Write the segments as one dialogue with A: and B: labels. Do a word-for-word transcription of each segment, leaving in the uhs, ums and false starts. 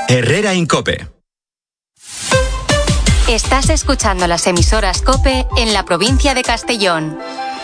A: Herrera en COPE.
B: Estás escuchando las emisoras COPE en la provincia de Castellón.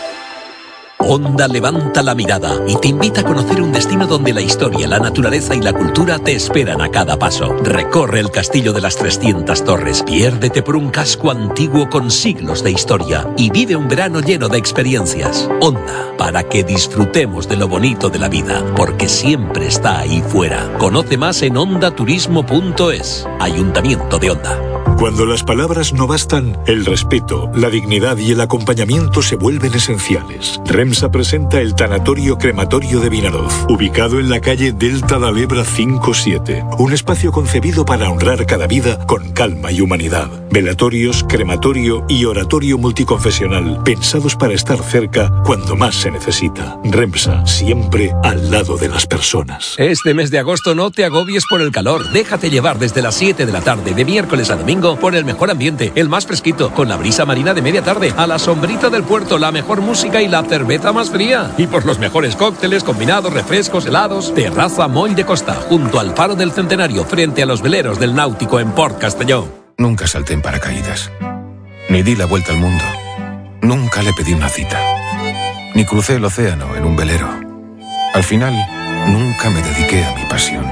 C: Onda levanta la mirada y te invita a conocer un destino donde la historia, la naturaleza y la cultura te esperan a cada paso. Recorre el Castillo de las trescientas Torres, piérdete por un casco antiguo con siglos de historia y vive un verano lleno de experiencias. Onda, para que disfrutemos de lo bonito de la vida, porque siempre está ahí fuera. Conoce más en onda turismo punto es. Ayuntamiento de Onda.
D: Cuando las palabras no bastan, el respeto, la dignidad y el acompañamiento se vuelven esenciales. REMSA presenta el Tanatorio Crematorio de Vinaroz, ubicado en la calle Delta de Lebra cinco siete. Un espacio concebido para honrar cada vida con calma y humanidad. Velatorios, crematorio y oratorio multiconfesional, pensados para estar cerca cuando más se necesita. REMSA, siempre al lado de las personas.
C: Este mes de agosto no te agobies por el calor. Déjate llevar desde las siete de la tarde, de miércoles a domingo, por el mejor ambiente, el más fresquito, con la brisa marina de media tarde, a la sombrita del puerto, la mejor música y la cerveza más fría. Y por los mejores cócteles, combinados, refrescos, helados. Terraza Moll de Costa, junto al Faro del Centenario, frente a los veleros del Náutico en Port Castelló.
E: Nunca salté en paracaídas. Ni di la vuelta al mundo. Nunca le pedí una cita. Ni crucé el océano en un velero. Al final, nunca me dediqué a mi pasión.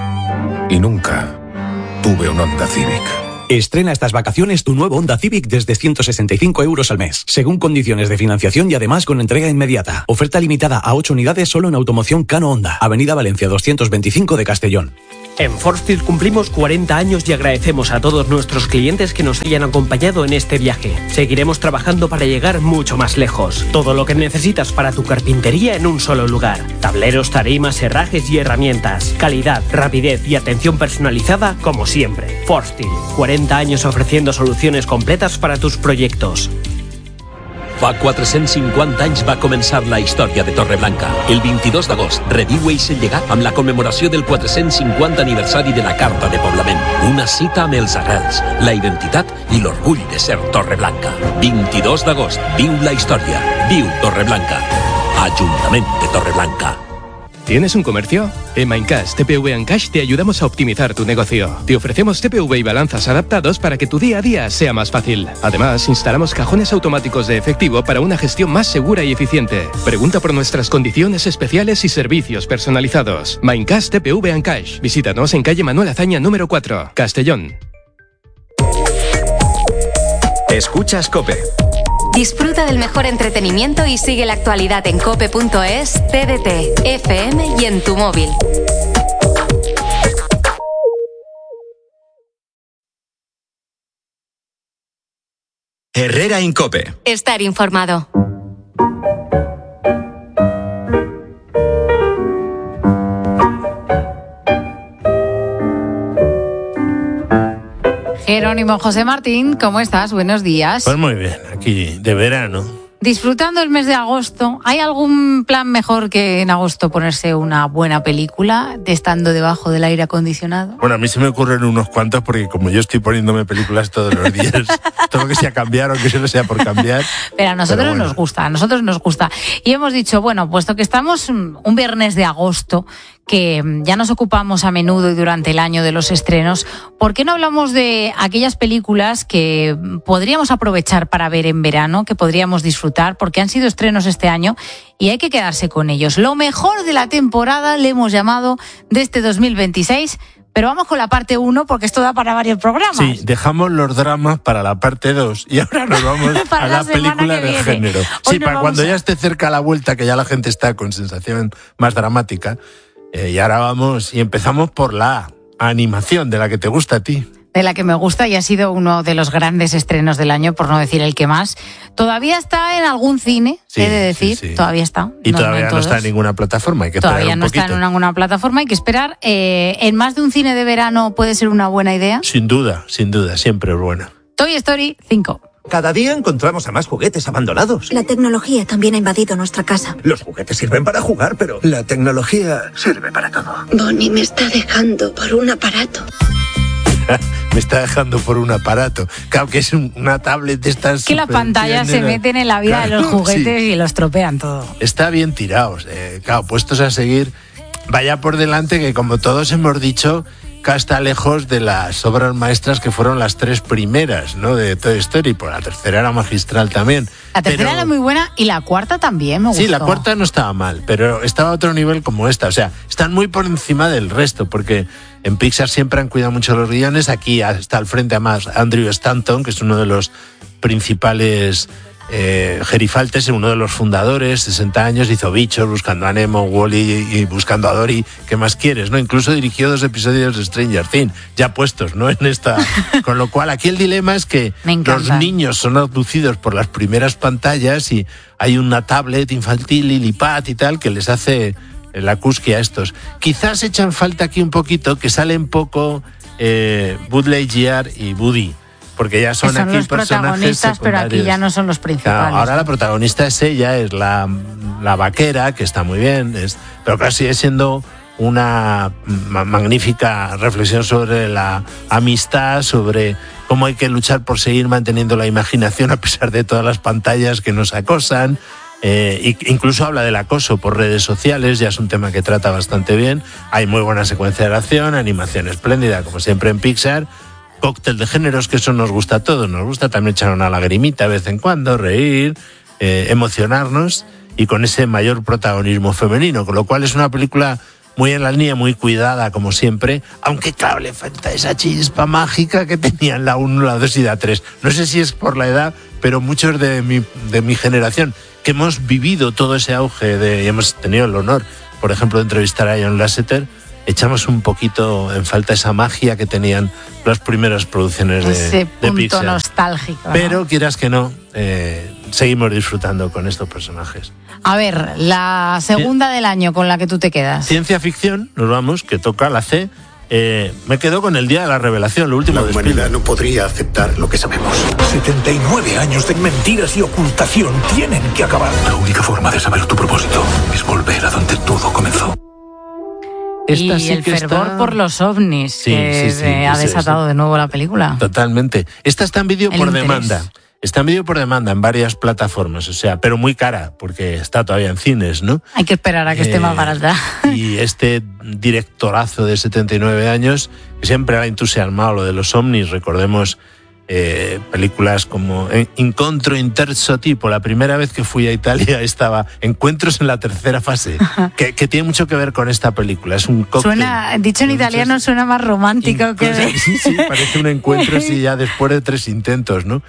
E: Y nunca tuve un Honda Civic.
F: Estrena estas vacaciones tu nuevo Honda Civic desde ciento sesenta y cinco euros al mes, según condiciones de financiación y además con entrega inmediata. Oferta limitada a ocho unidades solo en Automoción Cano Honda, Avenida Valencia doscientos veinticinco de Castellón.
G: En Forsfield cumplimos cuarenta años y agradecemos a todos nuestros clientes que nos hayan acompañado en este viaje. Seguiremos trabajando para llegar mucho más lejos. Todo lo que necesitas para tu carpintería en un solo lugar. Tableros, tarimas, herrajes y herramientas. Calidad, rapidez y atención personalizada como siempre. Forsfield, cuarenta años ofreciendo soluciones completas para tus proyectos.
C: Fa quatre-cents cinquanta anys va començar la història de Torreblanca. El vint-i-dos d'agost reviu eixe llegat amb la commemoració del quatre-cents cinquanta aniversari de la Carta de Poblament. Una cita amb els arrels, la identitat i l'orgull de ser Torreblanca. vint-i-dos d'agost, viu la història, viu Torreblanca. Ajuntament de Torreblanca.
H: ¿Tienes un comercio? En Maincash T P V Encash te ayudamos a optimizar tu negocio. Te ofrecemos T P V y balanzas adaptados para que tu día a día sea más fácil. Además, instalamos cajones automáticos de efectivo para una gestión más segura y eficiente. Pregunta por nuestras condiciones especiales y servicios personalizados. Maincash T P V Encash. Visítanos en calle Manuel Azaña número cuatro, Castellón.
A: Escuchas COPE.
B: Disfruta del mejor entretenimiento y sigue la actualidad en cope punto es, T D T, F M y en tu móvil.
A: Herrera en COPE.
B: Estar informado.
I: Jerónimo José Martín, ¿cómo estás? Buenos días.
J: Pues muy bien, aquí de verano.
I: Disfrutando el mes de agosto. ¿Hay algún plan mejor que en agosto ponerse una buena película de estando debajo del aire acondicionado?
J: Bueno, a mí se me ocurren unos cuantos porque como yo estoy poniéndome películas todos los días, todo lo que sea cambiar o que solo sea por cambiar.
I: Pero a nosotros
J: pero bueno.
I: nos gusta, a nosotros nos gusta. Y hemos dicho, bueno, puesto que estamos un viernes de agosto, que ya nos ocupamos a menudo y durante el año de los estrenos, ¿por qué no hablamos de aquellas películas que podríamos aprovechar para ver en verano, que podríamos disfrutar, porque han sido estrenos este año y hay que quedarse con ellos? Lo mejor de la temporada le hemos llamado de este dos mil veintiséis, pero vamos con la parte uno porque esto da para varios programas.
J: Sí, dejamos los dramas para la parte dos y ahora nos vamos a la, la película de género. Sí, para cuando a... ya esté cerca la vuelta, que ya la gente está con sensación más dramática. Eh, y ahora vamos y empezamos por la animación de la que te gusta a ti.
I: De la que me gusta y ha sido uno de los grandes estrenos del año, por no decir el que más. Todavía está en algún cine, sí, he de decir, sí, sí. todavía está.
J: Y
I: no,
J: todavía
I: no,
J: no está en ninguna plataforma, hay que
I: todavía
J: esperar un
I: no
J: poquito.
I: Está en ninguna plataforma, hay que esperar. Eh, ¿En más de un cine de verano puede ser una buena idea?
J: Sin duda, sin duda, siempre es buena.
I: Toy Story cinco.
K: Cada día encontramos a más juguetes abandonados.
L: La tecnología también ha invadido nuestra casa.
K: Los juguetes sirven para jugar, pero la tecnología sirve para todo.
L: Bonnie me está dejando por un aparato.
J: Me está dejando por un aparato. Claro que es una tablet de estas...
I: Que las pantallas se meten en la vida claro, de los juguetes sí. y los tropean todo.
J: Está bien tirados. Eh, claro, puestos a seguir, vaya por delante que como todos hemos dicho... nunca está lejos de las obras maestras que fueron las tres primeras, ¿no? De Toy Story, pues la tercera era magistral también.
I: La tercera
J: pero...
I: era muy buena y la cuarta también me gustó.
J: Sí, la cuarta no estaba mal, pero estaba a otro nivel como esta. O sea, están muy por encima del resto, porque en Pixar siempre han cuidado mucho los guiones. Aquí está al frente además Andrew Stanton, que es uno de los principales eh, gerifaltes, uno de los fundadores, sesenta años, hizo Bichos, Buscando a Nemo, Wall-E y Buscando a Dory. ¿Qué más quieres? ¿No? Incluso dirigió dos episodios de Stranger Things, ya puestos, ¿no? En esta. Con lo cual, aquí el dilema es que los niños son abducidos por las primeras pantallas y hay una tablet infantil, Lillipad y tal, que les hace la cusquia a estos. Quizás echan falta aquí un poquito que salen poco eh, Buzz Lightyear y Woody, porque ya son,
I: son
J: aquí
I: los protagonistas, pero aquí ya no son los principales.
J: Claro, ahora la protagonista es ella, es la, la vaquera, que está muy bien, es, pero claro, sigue siendo una ma- magnífica reflexión sobre la amistad, sobre cómo hay que luchar por seguir manteniendo la imaginación a pesar de todas las pantallas que nos acosan. Eh, incluso habla del acoso por redes sociales, ya es un tema que trata bastante bien. Hay muy buena secuencia de acción, animación espléndida, como siempre en Pixar. Cóctel de géneros, que eso nos gusta a todos. Nos gusta también echar una lagrimita de vez en cuando, reír, eh, emocionarnos, y con ese mayor protagonismo femenino, con lo cual es una película muy en la línea, muy cuidada, como siempre, aunque claro, le falta esa chispa mágica que tenían la uno, la dos y la tres. No sé si es por la edad, pero muchos de mi, de mi generación, que hemos vivido todo ese auge de, y hemos tenido el honor, por ejemplo, de entrevistar a John Lasseter, echamos un poquito en falta esa magia que tenían las primeras producciones de,
I: ese
J: de
I: punto
J: Pixar.
I: nostálgico, ¿no?
J: Pero quieras que no, eh, seguimos disfrutando con estos personajes.
I: A ver, la segunda del año con la que tú te quedas.
J: Ciencia ficción, nos vamos, que toca la C. Eh, me quedo con el Día de la Revelación, lo último.
K: La humanidad no podría aceptar lo que sabemos.
M: setenta y nueve años de mentiras y ocultación tienen que acabar. La única forma de saber tu propósito es volver a donde todo comenzó.
I: Esta y
J: sí
I: el
J: que
I: fervor
J: está...
I: por los ovnis,
J: sí,
I: que
J: sí, sí,
I: ha desatado
J: eso.
I: de nuevo la película.
J: Totalmente. Esta está en vídeo
I: El
J: por
I: interés.
J: demanda. Está en vídeo por demanda en varias plataformas, o sea, pero muy cara, porque está todavía en cines, ¿no?
I: Hay que esperar a que eh, esté más barata.
J: Y este directorazo de setenta y nueve años, que siempre ha entusiasmado lo de los ovnis, recordemos eh, películas como Incontro in terzo tipo, la primera vez que fui a Italia estaba Encuentros en la tercera fase, que, que tiene mucho que ver con esta película. Es un cóctel.
I: Suena, dicho en italiano, suena más romántico que... De...
J: Sí, sí, parece un encuentro así ya después de tres intentos, ¿no?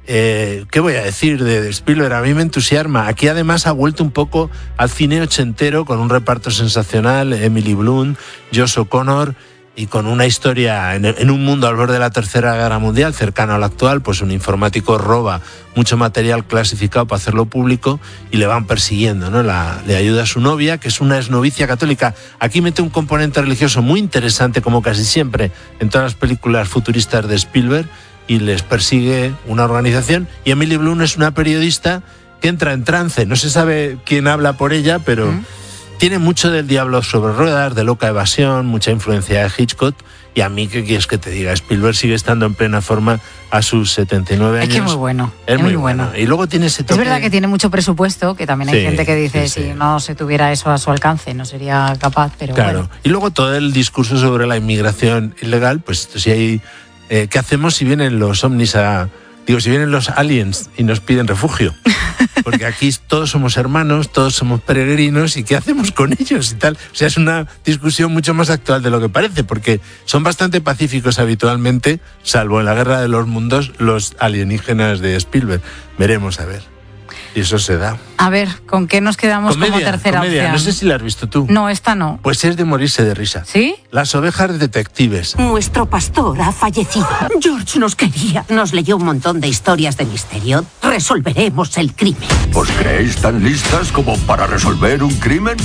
J: Eh, ¿Qué voy a decir de Spielberg? A mí me entusiasma. Aquí además ha vuelto un poco al cine ochentero con un reparto sensacional, Emily Blunt, Josh O'Connor, y con una historia en, en un mundo al borde de la Tercera Guerra Mundial, cercano al actual. Pues un informático roba mucho material clasificado para hacerlo público y le van persiguiendo, ¿no? La, le ayuda a su novia, que es una exnovicia católica. Aquí mete un componente religioso muy interesante, como casi siempre en todas las películas futuristas de Spielberg, y les persigue una organización, y Emily Blunt es una periodista que entra en trance. No se sabe quién habla por ella, pero ¿Mm? tiene mucho del Diablo sobre ruedas, de Loca Evasión, mucha influencia de Hitchcock. Y a mí, ¿qué quieres que te diga? Spielberg sigue estando en plena forma a sus setenta y nueve años.
I: Es que es muy bueno.
J: Es, es muy bueno. bueno. Y luego tiene ese toque...
I: Es verdad que tiene mucho presupuesto, que también hay
J: sí,
I: gente que dice,
J: sí, sí.
I: si no se tuviera eso a su alcance, no sería capaz, pero
J: claro.
I: bueno.
J: Y luego todo el discurso sobre la inmigración ilegal, pues si hay... Eh, ¿Qué hacemos si vienen los ovnis a... Digo, si vienen los aliens y nos piden refugio? Porque aquí todos somos hermanos, todos somos peregrinos, ¿y qué hacemos con ellos y tal? O sea, es una discusión mucho más actual de lo que parece, porque son bastante pacíficos habitualmente, salvo en la Guerra de los Mundos, los alienígenas de Spielberg. Veremos, a ver. Y eso se da.
I: A ver, ¿con qué nos quedamos
J: comedia,
I: como tercera
J: comedia.
I: opción?
J: No sé si la has visto tú.
I: No, esta no.
J: Pues es de morirse de risa.
I: ¿Sí?
J: Las ovejas detectives.
N: Nuestro pastor ha fallecido. George nos quería. Nos leyó un montón de historias de misterio. Resolveremos el crimen.
O: ¿Os creéis tan listas como para resolver un crimen?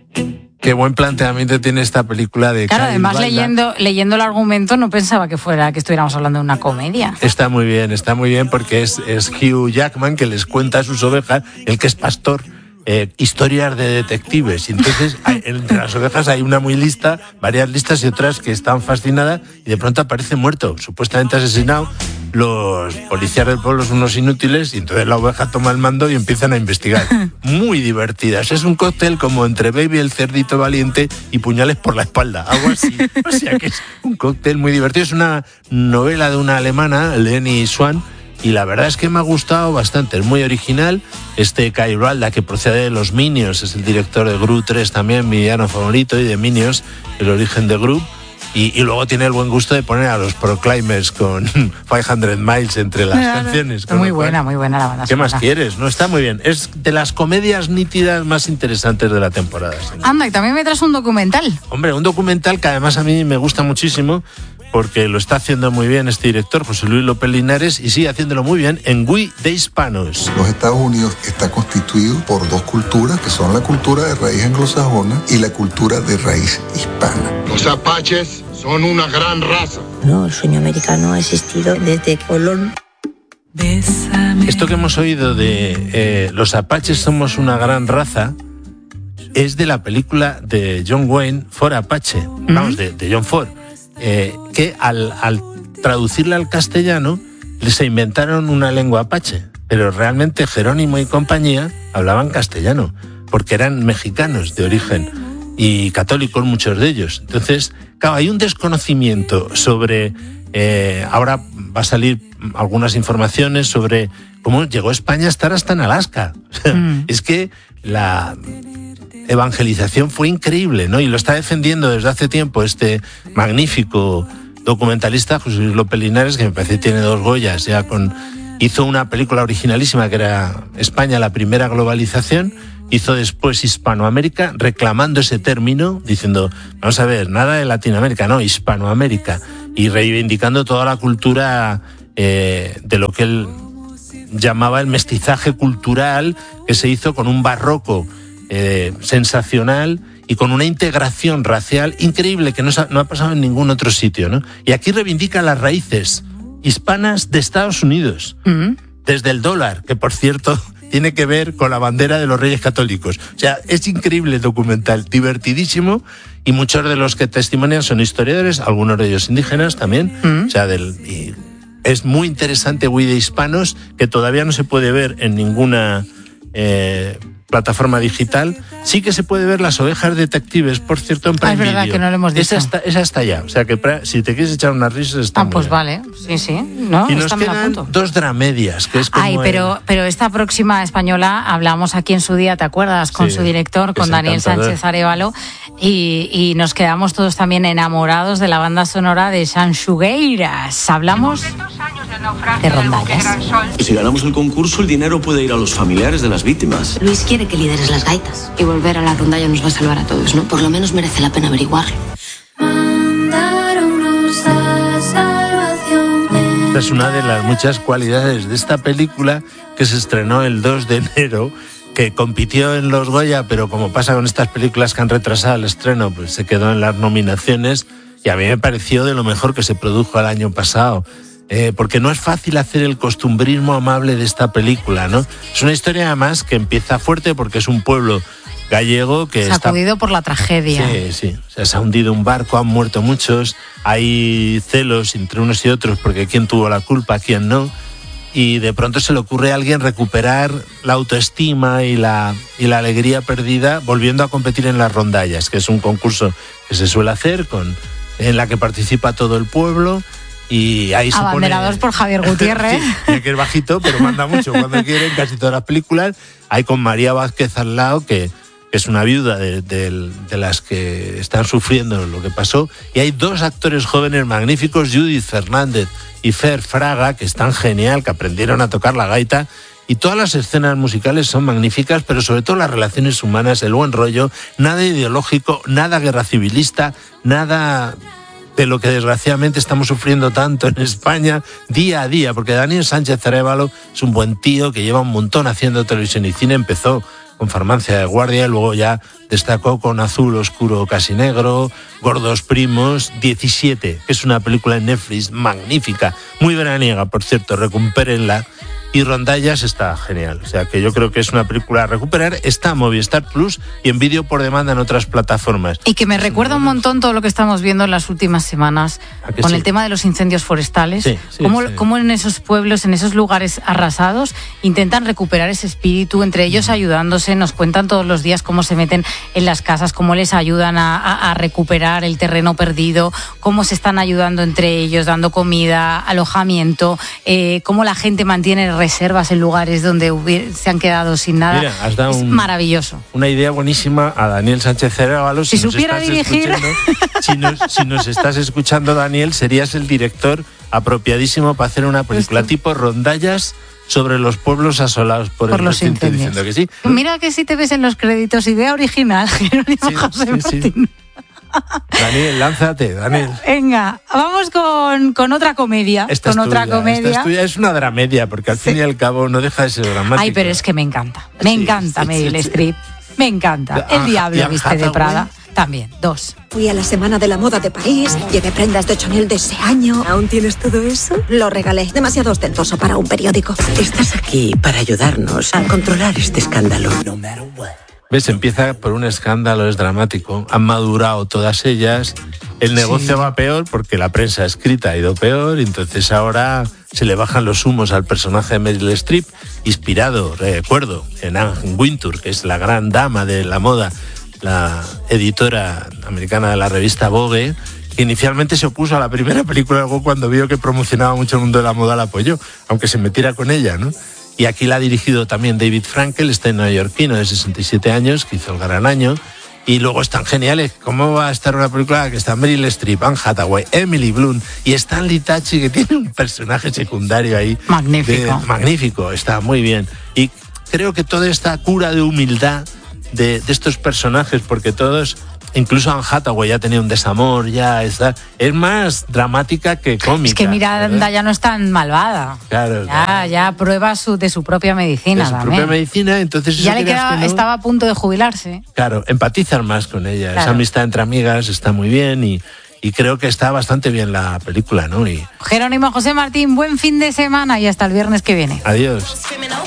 J: Qué buen planteamiento tiene esta película de
I: Claro,
J: Kyle
I: además
J: Banda.
I: leyendo, leyendo el argumento no pensaba que fuera que estuviéramos hablando de una comedia.
J: Está muy bien, está muy bien porque es, es Hugh Jackman que les cuenta a sus ovejas, el que es pastor, eh, historias de detectives. Y entonces, hay, entre las ovejas hay una muy lista, varias listas y otras que están fascinadas y de pronto aparece muerto, supuestamente asesinado. Los policías del pueblo son unos inútiles y entonces la oveja toma el mando y empiezan a investigar. Muy divertidas. Es un cóctel como entre Baby el cerdito valiente y Puñales por la espalda, algo así. O sea que es un cóctel muy divertido. Es una novela de una alemana, Leni Swan, y la verdad es que me ha gustado bastante. Es muy original. Este Kai Ralda, que procede de los Minions, es el director de Gru tres también, mi villano favorito, y de Minions, el origen de Gru. Y, y luego tiene el buen gusto de poner a los Proclaimers con quinientos Miles entre las claro. canciones.
I: Muy buena, muy buena la banda
J: ¿Qué
I: sonora.
J: más quieres? No, está muy bien. Es de las comedias nítidas más interesantes de la temporada. Señor.
I: Anda, y también me traes un documental.
J: Hombre, un documental que además a mí me gusta muchísimo porque lo está haciendo muy bien este director, José Luis López Linares, y sigue haciéndolo muy bien en We de Hispanos.
P: Los Estados Unidos está constituido por dos culturas, que son la cultura de raíz anglosajona y la cultura de raíz hispana.
Q: Los apaches son una gran raza.
R: No, el sueño americano ha existido desde Colón.
J: Esto que hemos oído de eh, los apaches somos una gran raza es de la película de John Wayne, Ford Apache, ¿Mm? vamos, de, de John Ford, eh, que al, al traducirla al castellano se inventaron una lengua apache, pero realmente Jerónimo y compañía hablaban castellano, porque eran mexicanos de origen y católicos muchos de ellos. Entonces, claro, hay un desconocimiento sobre... Eh, ahora va a salir algunas informaciones sobre cómo llegó España a estar hasta en Alaska. Mm. Es que la evangelización fue increíble, ¿no? Y lo está defendiendo desde hace tiempo este magnífico documentalista, José Luis López Linares, que me parece que tiene dos Goyas, ya con... hizo una película originalísima que era España, la primera globalización. Hizo después Hispanoamérica, reclamando ese término, diciendo, vamos a ver, nada de Latinoamérica, no, Hispanoamérica, y reivindicando toda la cultura eh, de lo que él llamaba el mestizaje cultural, que se hizo con un barroco eh, sensacional y con una integración racial increíble que no, no ha pasado en ningún otro sitio, ¿no? Y aquí reivindica las raíces hispanas de Estados Unidos, mm-hmm. desde el dólar, que por cierto... tiene que ver con la bandera de los Reyes Católicos. O sea, es increíble el documental, divertidísimo, y muchos de los que testimonian son historiadores, algunos de ellos indígenas también. Mm. O sea, del, y es muy interesante We de Hispanos, que todavía no se puede ver en ninguna eh, plataforma digital. Sí que se puede ver Las Ovejas Detectives, por cierto, en Prime Video.
I: Ah, es verdad que no lo hemos dicho.
J: Esa está, esa está ya. O sea, que pra, si te quieres echar unas risas, está
I: Ah,
J: muy
I: pues
J: bien.
I: vale. Sí, sí. ¿No?
J: Y nos quedan dos dramedias, que es como...
I: Ay, pero, pero esta próxima española, hablamos aquí en su día, ¿te acuerdas? Con sí, su director, con Daniel encantador. Sánchez Arévalo, y, y nos quedamos todos también enamorados de la banda sonora de Sanxugueiras. Hablamos de rondallas.
S: Si ganamos el concurso, el dinero puede ir a los familiares de las víctimas.
T: Luis quiere que lideres las gaitas. Y volver a la rondalla nos va a salvar a todos, ¿no? Por lo menos merece la pena averiguarlo.
J: Esta es una de las muchas cualidades de esta película, que se estrenó el dos de enero, que compitió en los Goya, pero como pasa con estas películas que han retrasado el estreno, pues se quedó en las nominaciones, y a mí me pareció de lo mejor que se produjo el año pasado. Eh, porque no es fácil hacer el costumbrismo amable de esta película, ¿no? Es una historia además que empieza fuerte porque es un pueblo gallego que
I: sacudido
J: está...
I: por la tragedia.
J: Sí, sí. O sea, se ha hundido un barco, han muerto muchos, hay celos entre unos y otros porque quién tuvo la culpa, quién no, y de pronto se le ocurre a alguien recuperar la autoestima y la, y la alegría perdida volviendo a competir en las rondallas, que es un concurso que se suele hacer, con, en la que participa todo el pueblo. Y ahí se
I: abanderados
J: pone...
I: por Javier Gutiérrez.
J: Sí, que es bajito, pero manda mucho cuando quiere, en casi todas las películas. Hay con María Vázquez al lado, que, que es una viuda de, de, de las que están sufriendo lo que pasó. Y hay dos actores jóvenes magníficos, Judith Fernández y Fer Fraga, que están genial, que aprendieron a tocar la gaita. Y todas las escenas musicales son magníficas, pero sobre todo las relaciones humanas, el buen rollo, nada ideológico, nada guerra civilista, nada... de lo que desgraciadamente estamos sufriendo tanto en España día a día, porque Daniel Sánchez Arévalo es un buen tío que lleva un montón haciendo televisión y cine. Empezó con Farmacia de Guardia, luego ya destacó con Azul Oscuro Casi Negro, Gordos Primos, diecisiete, que es una película en Netflix magnífica, muy veraniega, por cierto, recupérenla, Y Rondallas está genial, o sea que yo creo que es una película a recuperar. Está en Movistar Plus y en vídeo por demanda en otras plataformas.
I: Y que me recuerda un montón todo lo que estamos viendo en las últimas semanas con
J: sí?
I: el tema de los incendios forestales.
J: Sí, sí,
I: cómo,
J: sí.
I: cómo en esos pueblos, en esos lugares arrasados, intentan recuperar ese espíritu, entre ellos ayudándose. Nos cuentan todos los días cómo se meten en las casas, cómo les ayudan a, a, a recuperar el terreno perdido, cómo se están ayudando entre ellos, dando comida, alojamiento, eh, cómo la gente mantiene reservas en lugares donde hubiera, se han quedado sin nada.
J: Mira, has dado
I: es
J: un,
I: maravilloso.
J: Una idea buenísima a Daniel Sánchez Arévalo.
I: Si, si
J: nos
I: supiera
J: estás
I: dirigir...
J: Si nos, si nos estás escuchando, Daniel, serías el director apropiadísimo para hacer una película pues tipo Rondallas sobre los pueblos asolados por,
I: por
J: el
I: los incendios.
J: Diciendo que sí.
I: Mira que si te ves en los créditos, idea original, Jerónimo
J: sí,
I: José
J: sí,
I: Martín.
J: Sí. Daniel, lánzate, Daniel.
I: Venga, vamos con, con otra comedia.
J: Esta
I: con
J: es
I: otra
J: tuya,
I: comedia.
J: Esta es tuya, es una dramedia, porque al sí. fin y al cabo no deja de ser dramática.
I: Ay, pero es que me encanta. Me sí, encanta sí, Meryl sí, Streep. Sí. Me encanta. El diablo viste de Prada. También, dos.
L: Fui a la Semana de la Moda de París, llevé prendas de Chanel de ese año. ¿Aún tienes todo eso? Lo regalé, demasiado ostentoso para un periódico.
N: Estás aquí para ayudarnos a controlar este escándalo.
J: ¿Ves? Empieza por un escándalo, es dramático. Han madurado todas ellas. El negocio sí. va peor porque la prensa escrita ha ido peor. Y entonces ahora se le bajan los humos al personaje de Meryl Streep, inspirado, recuerdo, en Anne Wintour, que es la gran dama de la moda, la editora americana de la revista Vogue, que inicialmente se opuso a la primera película, luego cuando vio que promocionaba mucho el mundo de la moda la apoyó, aunque se metiera con ella, ¿no? Y aquí la ha dirigido también David Frankel, este neoyorquino de sesenta y siete años, que hizo El Gran Año. Y luego están geniales. ¿Cómo va a estar una película que está Meryl Streep, Anne Hathaway, Emily Blunt y Stanley Tucci, que tiene un personaje secundario ahí?
I: Magnífico.
J: De, magnífico, está muy bien. Y creo que toda esta cura de humildad de, de estos personajes, porque todos... Incluso Anne Hathaway ya tenía un desamor, ya está. Es más dramática que cómica.
I: Es que Miranda ya no es tan malvada.
J: Claro.
I: Ya,
J: claro.
I: ya prueba su, de su propia medicina.
J: De su
I: también.
J: propia medicina, entonces...
I: Ya le quedaba,
J: que no,
I: estaba a punto de jubilarse.
J: Claro, empatizan más con ella.
I: Claro.
J: Esa amistad entre amigas está muy bien y, y creo que está bastante bien la película, ¿no? Y...
I: Jerónimo José Martín, buen fin de semana y hasta el viernes que viene.
J: Adiós.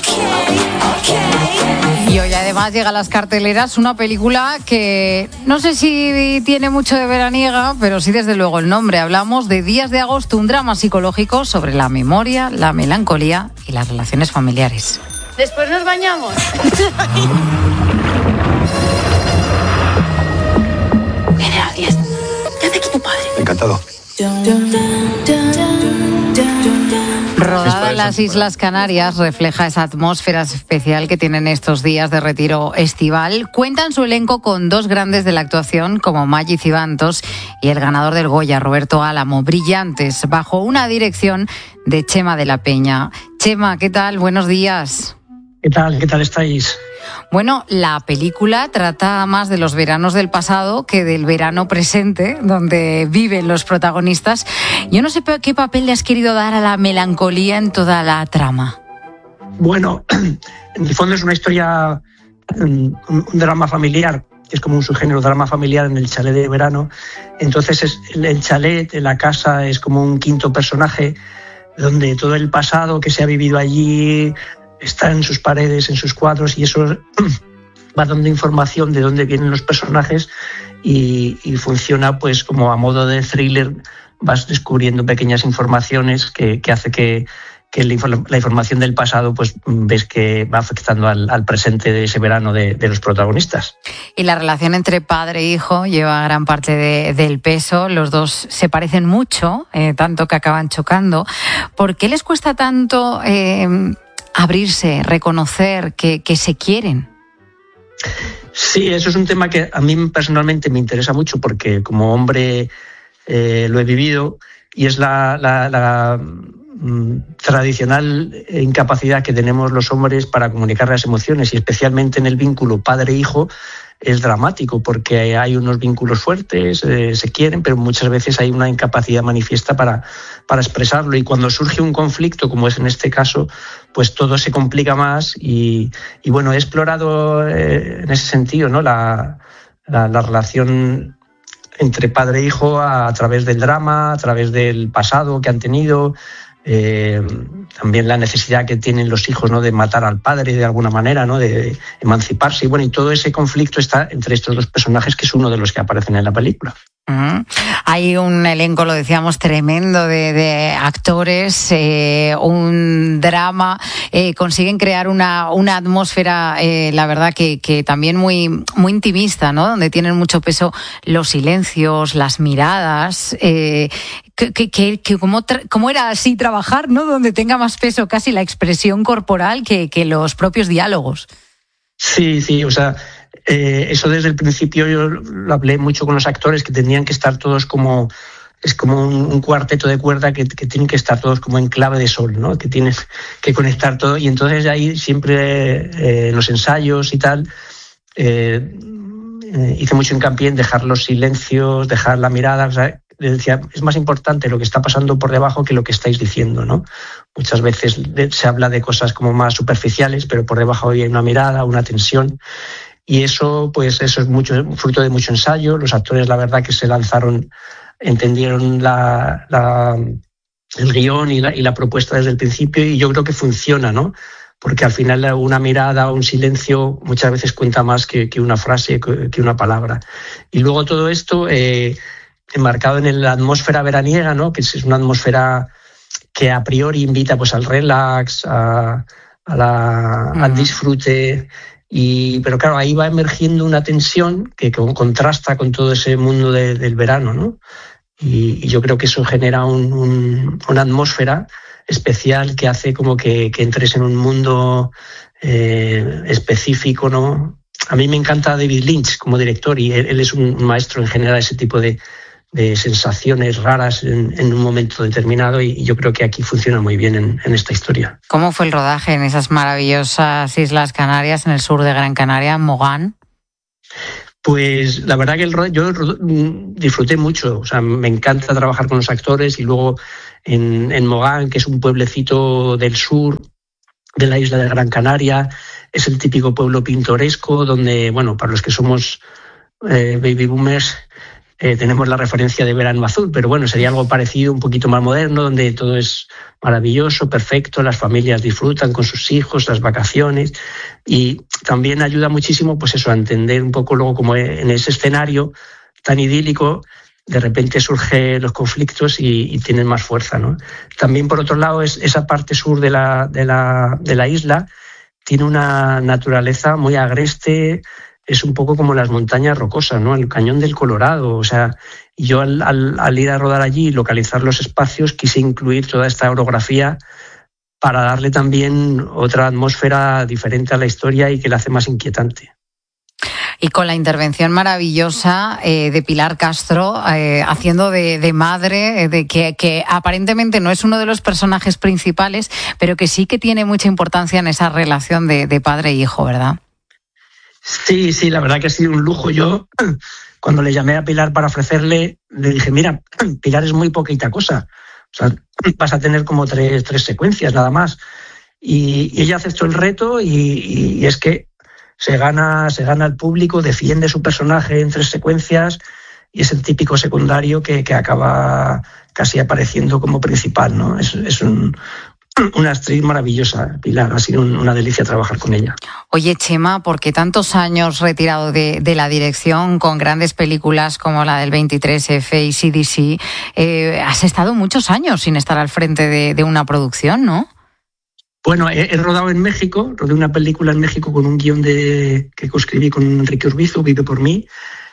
I: Y hoy además llega a las carteleras una película que no sé si tiene mucho de veraniega, pero sí desde luego el nombre. Hablamos de Días de Agosto, un drama psicológico sobre la memoria, la melancolía y las relaciones familiares.
U: Después nos bañamos.
T: General Díaz, ¿qué hace aquí tu padre?
M: Encantado.
I: Rodada en las Islas Canarias, refleja esa atmósfera especial que tienen estos días de retiro estival. Cuentan su elenco con dos grandes de la actuación, como Maggi Cibantos y el ganador del Goya, Roberto Álamo, brillantes, bajo una dirección de Chema de la Peña. Chema, ¿qué tal? Buenos días.
V: ¿Qué tal? ¿Qué tal estáis?
I: Bueno, la película trata más de los veranos del pasado que del verano presente, donde viven los protagonistas. Yo no sé qué papel le has querido dar a la melancolía en toda la trama.
V: Bueno, en el fondo es una historia, un, un drama familiar, que es como un subgénero drama familiar en el chalet de verano. Entonces es, el chalet, la casa, es como un quinto personaje, donde todo el pasado que se ha vivido allí está en sus paredes, en sus cuadros, y eso va dando información de dónde vienen los personajes y, y funciona pues como a modo de thriller. Vas descubriendo pequeñas informaciones que, que hace que, que la, la información del pasado pues ves que va afectando al, al presente de ese verano de, de los protagonistas.
I: Y la relación entre padre e hijo lleva gran parte de, del peso. Los dos se parecen mucho, eh, tanto que acaban chocando. ¿Por qué les cuesta tanto eh, abrirse, reconocer que, que se quieren?
V: Sí, eso es un tema que a mí personalmente me interesa mucho porque como hombre eh, lo he vivido, y es la, la, la mm, tradicional incapacidad que tenemos los hombres para comunicar las emociones, y especialmente en el vínculo padre-hijo es dramático porque hay unos vínculos fuertes, eh, se quieren, pero muchas veces hay una incapacidad manifiesta para, para expresarlo, y cuando surge un conflicto, como es en este caso, pues todo se complica más. Y, y bueno, he explorado eh, en ese sentido, ¿no? la, la, la relación entre padre e hijo a, a través del drama, a través del pasado que han tenido, eh, también la necesidad que tienen los hijos, ¿no?, de matar al padre de alguna manera, ¿no?, de emanciparse. Y bueno, y todo ese conflicto está entre estos dos personajes, que es uno de los que aparecen en la película.
I: Uh-huh. Hay un elenco, lo decíamos, tremendo de, de actores, eh, un drama, eh, consiguen crear una, una atmósfera, eh, la verdad que, que también muy, muy intimista, ¿no?, donde tienen mucho peso los silencios, las miradas. Eh, que, que, que, que cómo, tra- cómo era así trabajar, ¿no?, donde tenga más peso casi la expresión corporal que, que los propios diálogos.
V: Sí, sí, o sea, eh, eso desde el principio yo lo hablé mucho con los actores, que tenían que estar todos como, es como un, un cuarteto de cuerda que, que tienen que estar todos como en clave de sol, ¿no?, que tienen que conectar todo. Y entonces ahí siempre eh, en los ensayos y tal, eh, eh, hice mucho hincapié en dejar los silencios, dejar la mirada. O sea, les decía, es más importante lo que está pasando por debajo que lo que estáis diciendo, ¿no? Muchas veces se habla de cosas como más superficiales, pero por debajo hay una mirada, una tensión. Y eso, pues eso es mucho, fruto de mucho ensayo. Los actores, la verdad, que se lanzaron, entendieron la, la, el guión y la, y la propuesta desde el principio, y yo creo que funciona, ¿no? Porque al final una mirada o un silencio muchas veces cuenta más que, que una frase, que, que una palabra. Y luego todo esto eh, enmarcado en la atmósfera veraniega, ¿no?, que es una atmósfera que a priori invita pues al relax, a, a la, al disfrute. Y, pero claro, ahí va emergiendo una tensión que contrasta con todo ese mundo de, del verano, ¿no? Y, y yo creo que eso genera un, un, una atmósfera especial que hace como que, que entres en un mundo eh, específico, ¿no? A mí me encanta David Lynch como director, y él, él es un maestro en generar ese tipo de, de sensaciones raras en, en un momento determinado, y yo creo que aquí funciona muy bien en, en esta historia.
I: ¿Cómo fue el rodaje en esas maravillosas Islas Canarias, en el sur de Gran Canaria, Mogán?
V: Pues la verdad que el rodaje, yo disfruté mucho, o sea, me encanta trabajar con los actores, y luego en, en Mogán, que es un pueblecito del sur de la isla de Gran Canaria, es el típico pueblo pintoresco donde, bueno, para los que somos eh, baby boomers, Eh, tenemos la referencia de Verano Azul, pero bueno, sería algo parecido, un poquito más moderno, donde todo es maravilloso, perfecto, las familias disfrutan con sus hijos, las vacaciones, y también ayuda muchísimo, pues eso, a entender un poco luego como en ese escenario tan idílico, de repente surgen los conflictos y, y tienen más fuerza, ¿no? También, por otro lado, es esa parte sur de la, de la, de la isla tiene una naturaleza muy agreste. Es un poco como las montañas rocosas, ¿no?, el Cañón del Colorado. O sea, yo al, al, al ir a rodar allí y localizar los espacios, quise incluir toda esta orografía para darle también otra atmósfera diferente a la historia y que la hace más inquietante.
I: Y con la intervención maravillosa eh, de Pilar Castro, eh, haciendo de, de madre, de que, que aparentemente no es uno de los personajes principales, pero que sí que tiene mucha importancia en esa relación de, de padre e hijo, ¿verdad?
V: Sí, sí, la verdad que ha sido un lujo. Yo, cuando le llamé a Pilar para ofrecerle, le dije, mira, Pilar, es muy poquita cosa. O sea, vas a tener como tres, tres secuencias nada más. Y, y ella aceptó el reto, y, y es que se gana, se gana al público, defiende su personaje en tres secuencias, y es el típico secundario que, que acaba casi apareciendo como principal, ¿no? Es, es un... una actriz maravillosa, Pilar, ha sido una delicia trabajar con ella.
I: Oye, Chema, ¿por qué tantos años retirado de, de la dirección, con grandes películas como la del veintitrés F y C D C? Eh, has estado muchos años sin estar al frente de, de una producción, ¿no?
V: Bueno, he, he rodado en México, rodé una película en México con un guión de, que coescribí con Enrique Urbizu, Vive por mí,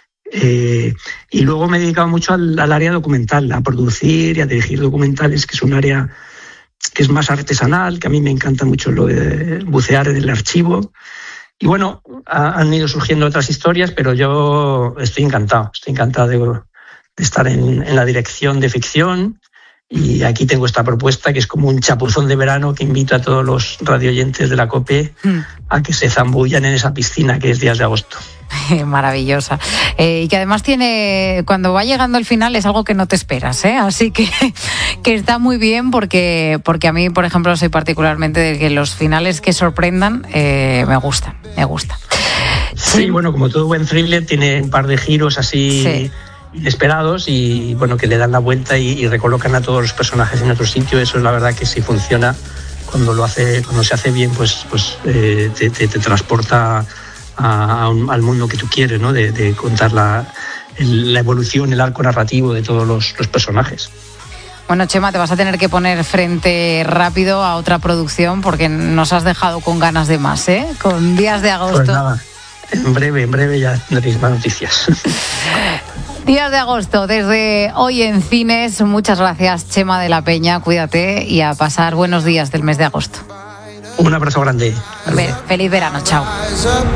V: eh, y luego me he dedicado mucho al, al área documental, a producir y a dirigir documentales, que es un área que es más artesanal, que a mí me encanta mucho lo de bucear en el archivo. Y bueno, ha, han ido surgiendo otras historias, pero yo estoy encantado, estoy encantado de, de estar en, en la dirección de ficción. Y aquí tengo esta propuesta que es como un chapuzón de verano que invito a todos los radioyentes de la COPE mm. a que se zambullan en esa piscina que es Días de Agosto.
I: Maravillosa. Eh, y que además tiene, cuando va llegando el final es algo que no te esperas, ¿eh? Así que, que está muy bien porque, porque a mí, por ejemplo, soy particularmente de que los finales que sorprendan eh, me gustan, me gusta.
V: Sí, sí, bueno, como todo buen thriller tiene un par de giros así... Sí. inesperados y bueno, que le dan la vuelta y, y recolocan a todos los personajes en otro sitio. Eso es la verdad que si funciona, cuando lo hace, cuando se hace bien, pues, pues eh, te, te, te transporta a, a un, al mundo que tú quieres, ¿no? De, de contar la, el, la evolución, el arco narrativo de todos los, los personajes.
I: Bueno, Chema, te vas a tener que poner frente rápido a otra producción porque nos has dejado con ganas de más, ¿eh? Con Días de Agosto.
V: Pues nada, en breve, en breve ya tendréis más noticias.
I: Días de Agosto, desde hoy en cines. Muchas gracias, Chema de la Peña. Cuídate y a pasar buenos días del mes de agosto.
V: Un abrazo grande.
I: Feliz verano, chao.